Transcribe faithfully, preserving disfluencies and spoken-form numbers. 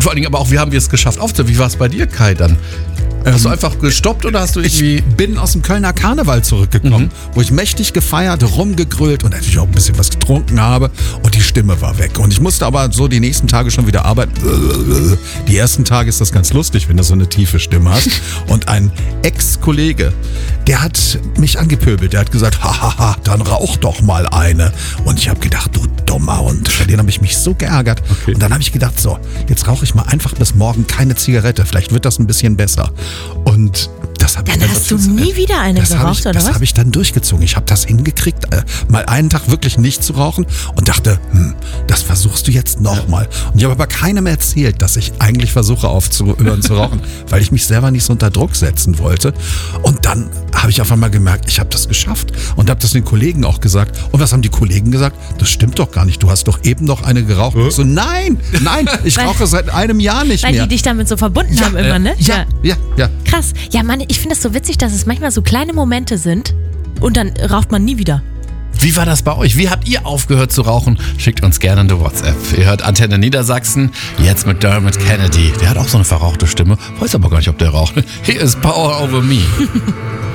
Vor allen Dingen aber auch, wie haben wir es geschafft aufzuhören? Wie war es bei dir, Kai, dann? Hast ähm, du einfach gestoppt oder hast du irgendwie... Ich bin aus dem Kölner Karneval zurückgekommen, mhm. wo ich mächtig gefeiert, rumgegrölt und natürlich auch ein bisschen was getrunken habe und die Stimme war weg. Und ich musste aber so die nächsten Tage schon wieder arbeiten. Die ersten Tage ist das ganz lustig, wenn du so eine tiefe Stimme hast. Und ein Ex-Kollege, der hat mich angepöbelt. Der hat gesagt, hahaha, dann rauch doch mal eine. Und ich habe gedacht, du dummer Hund. Bei denen habe ich mich so geärgert. Okay. Und dann habe ich gedacht, so, jetzt rauche ich mal einfach bis morgen keine Zigarette. Vielleicht wird das ein bisschen besser. Und das habe ich dann. Dann hast du nie wieder eine das geraucht, ich, oder das was? Das habe ich dann durchgezogen. Ich habe das hingekriegt, äh, mal einen Tag wirklich nicht zu rauchen und dachte, hm, das versuchst du jetzt nochmal. Und ich habe aber keinem erzählt, dass ich eigentlich versuche aufzuhören zu rauchen, weil ich mich selber nicht so unter Druck setzen wollte. Und dann habe ich auf einmal gemerkt, ich habe das geschafft und habe das den Kollegen auch gesagt. Und was haben die Kollegen gesagt? Das stimmt doch gar nicht. Du hast doch eben noch eine geraucht. Hm? Ich so, nein, nein, ich weil, rauche seit einem Jahr nicht weil mehr. Weil die dich damit so verbunden ja, haben immer, ne? Ja, ja, ja. Krass. Ja, Mann, ich finde es so witzig, dass es manchmal so kleine Momente sind und dann raucht man nie wieder. Wie war das bei euch? Wie habt ihr aufgehört zu rauchen? Schickt uns gerne eine WhatsApp. Ihr hört Antenne Niedersachsen, jetzt mit Dermot Kennedy. Der hat auch so eine verrauchte Stimme. Weiß aber gar nicht, ob der raucht. Hier ist Power Over Me.